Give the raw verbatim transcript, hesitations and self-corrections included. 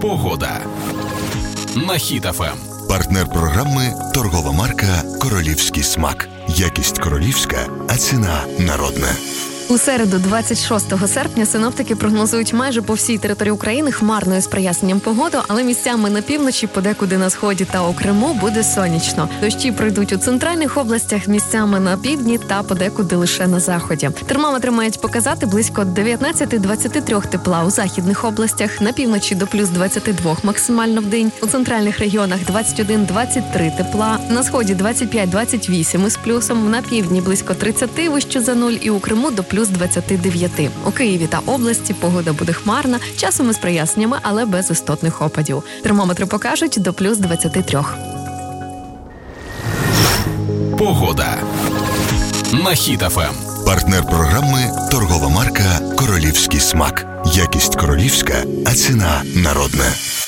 Погода на Хіт еф ем. Партнер програми – торгова марка «Королівський смак». Якість королівська, а ціна народна. У середу, двадцять шостого серпня, синоптики прогнозують майже по всій території України хмарною з проясненням погоду, але місцями на півночі, подекуди на сході та у Криму буде сонячно. Дощі пройдуть у центральних областях, місцями на півдні та подекуди лише на заході. Термометри мають показати близько дев'ятнадцять-двадцять три тепла у західних областях, на півночі до плюс двадцять два максимально в день, у центральних регіонах двадцять один - двадцять три тепла, на сході двадцять п'ять - двадцять вісім із плюсом, на півдні близько тридцять вище за нуль і у Криму до плюс двадцять дев'ять. У Києві та області погода буде хмарна, часом із проясненнями, але без істотних опадів. Термометри покажуть до плюс двадцять три. Погода на Хіт еф ем. Партнер програми – торгова марка «Королівський смак». Якість королівська, а ціна народна.